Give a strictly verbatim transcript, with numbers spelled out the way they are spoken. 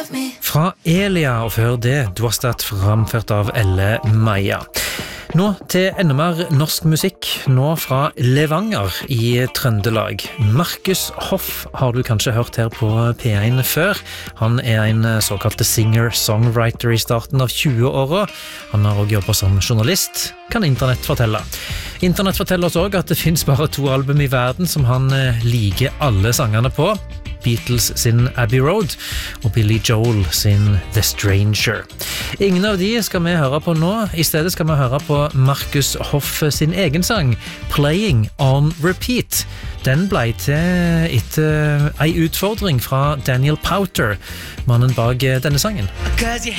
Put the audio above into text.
Fra Elia, og før det, Dwastat, framført av Elle Maja. Nå til enda mer norsk musikk, nå fra Levanger i Trøndelag. Markus Hoff har du kanskje hørt her på P én før. Han er en såkalt singer-songwriter i starten av tjue-åra. Han har også jobbet som journalist, kan internett fortelle. Internett forteller oss også at det finnes bare to album i verden som han liker alle sangene på. Beatles sin Abbey Road og Billy Joel sin The Stranger. Ingen av de skal vi høre på nå. I stedet skal vi høre på Markus Hoff sin egen sang Playing on Repeat. Den ble til etter en utfordring fra Daniel Powter, mannen bak denne sangen.